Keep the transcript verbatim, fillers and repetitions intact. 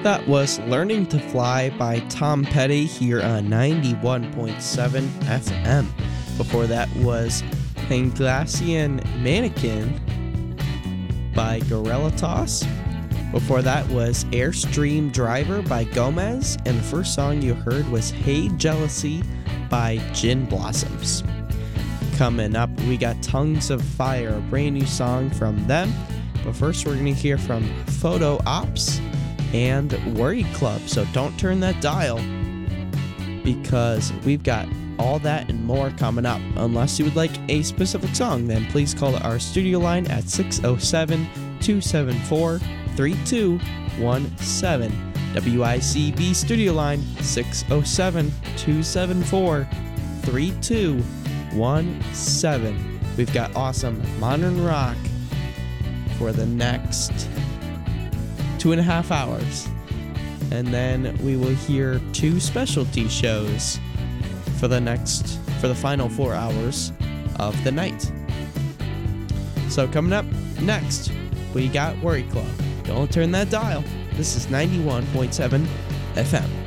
That was Learning to Fly by Tom Petty here on ninety-one point seven F M. Before that was Pangasian Mannequin by Gorilla Toss. Before that was Airstream Driver by Gomez. And the first song you heard was Hey Jealousy by Gin Blossoms. Coming up, we got Tongues of Fire, a brand new song from them. But first, we're going to hear from Photo Ops and Worry Club. So don't turn that dial, because we've got all that and more coming up. Unless you would like a specific song, then please call our studio line at six oh seven, two seven four, three two one seven. W I C B studio line six oh seven, two seven four, three two one seven. We've got awesome modern rock for the next two and a half hours. And then we will hear two specialty shows for the next, for the final four hours of the night. So coming up next, we got Worry Club. Don't turn that dial. This is ninety-one point seven F M.